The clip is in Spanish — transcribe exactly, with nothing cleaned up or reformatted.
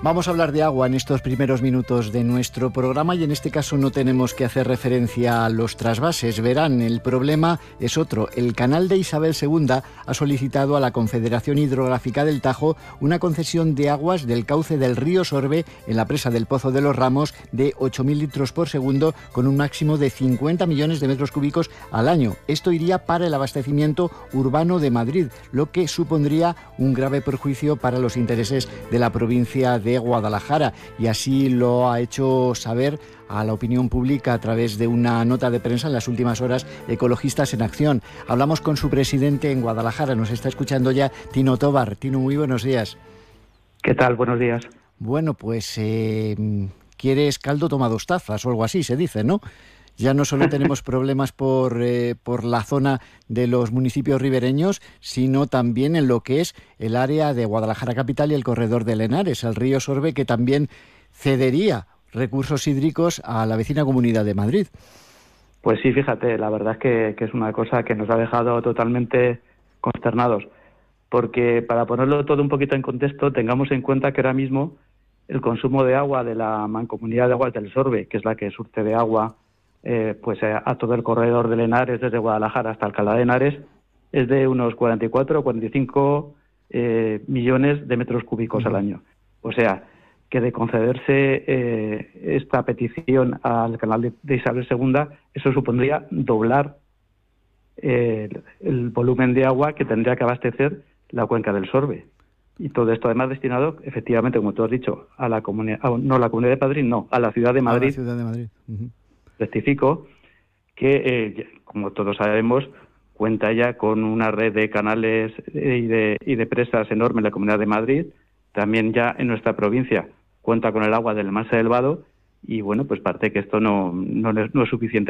Vamos a hablar de agua en estos primeros minutos de nuestro programa y en este caso no tenemos que hacer referencia a los trasvases. Verán, el problema es otro. El canal de Isabel segunda ha solicitado a la Confederación Hidrográfica del Tajo una concesión de aguas del cauce del río Sorbe en la presa del Pozo de los Ramos de ocho mil litros por segundo con un máximo de cincuenta millones de metros cúbicos al año. Esto iría para el abastecimiento urbano de Madrid, lo que supondría un grave perjuicio para los intereses de la provincia de Guadalajara, y así lo ha hecho saber a la opinión pública a través de una nota de prensa en las últimas horas Ecologistas en Acción. Hablamos con su presidente en Guadalajara, nos está escuchando ya Tino Tobar. Tino, muy buenos días. ¿Qué tal? Buenos días. Bueno, pues eh, quieres caldo, toma dos tazas o algo así, se dice, ¿no? Ya no solo tenemos problemas por, eh, por la zona de los municipios ribereños, sino también en lo que es el área de Guadalajara capital y el corredor de Henares, el río Sorbe, que también cedería recursos hídricos a la vecina Comunidad de Madrid. Pues sí, fíjate, la verdad es que, que es una cosa que nos ha dejado totalmente consternados, porque para ponerlo todo un poquito en contexto, tengamos en cuenta que ahora mismo el consumo de agua de la Mancomunidad de Aguas del Sorbe, que es la que surte de agua Eh, pues eh, a todo el corredor de Henares, desde Guadalajara hasta Alcalá de Henares, es de unos cuarenta y cuatro o cuarenta y cinco eh, millones de metros cúbicos al año. O sea, que de concederse eh, esta petición al canal de, de Isabel segunda, eso supondría doblar eh, el, el volumen de agua que tendría que abastecer la cuenca del Sorbe. Y todo esto además destinado, efectivamente, como tú has dicho, a la comunidad, no a la Comunidad de Madrid, no, a la Ciudad de Madrid. A la Ciudad de Madrid. Uh-huh. Rectifico que, eh, como todos sabemos, cuenta ya con una red de canales y de, y de presas enorme en la Comunidad de Madrid. También ya en nuestra provincia cuenta con el agua del Mansa del Vado y, bueno, pues parece que esto no, no, no es suficiente